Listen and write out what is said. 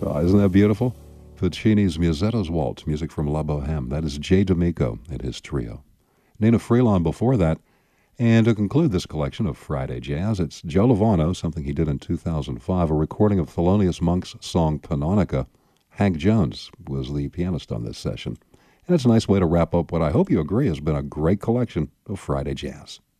Isn't that beautiful? Puccini's Mussetto's Waltz, music from La Boheme. That is Jay D'Amico and his trio. Nina Freelon before that. And to conclude this collection of Friday Jazz, it's Joe Lovano, something he did in 2005, a recording of Thelonious Monk's song Pannonica. Hank Jones was the pianist on this session. And it's a nice way to wrap up what I hope you agree has been a great collection of Friday Jazz.